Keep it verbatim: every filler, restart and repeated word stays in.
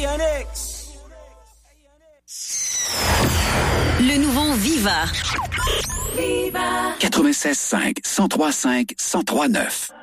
Le nouveau Viva. Viva. quatre-vingt-seize cinq, cent trois cinq, cent trois neuf.